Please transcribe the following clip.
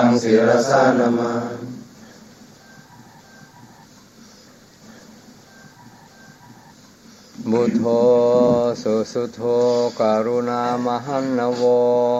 ศิรสานามาบุโธสุสุโธกรุณามหันนโว